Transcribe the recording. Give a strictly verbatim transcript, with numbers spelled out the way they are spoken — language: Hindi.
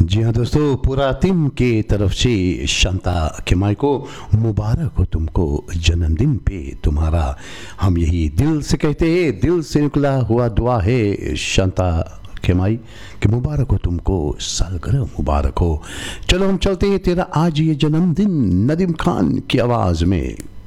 जी हाँ दोस्तों, पूरा टीम के तरफ से शांता केमाई को मुबारक हो तुमको जन्मदिन पे तुम्हारा। हम यही दिल से कहते हैं, दिल से निकला हुआ दुआ है शांता केमाई कि मुबारक हो तुमको, सालगिरह मुबारक हो। चलो हम चलते हैं, तेरा आज ये जन्मदिन नदीम खान की आवाज़ में।